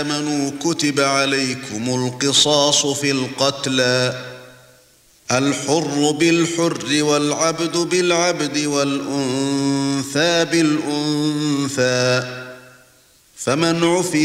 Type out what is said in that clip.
آمنوا كتب عليكم القصاص في القتلى الحر بالحر والعبد بالعبد والأنثى بالأنثى فمن عفي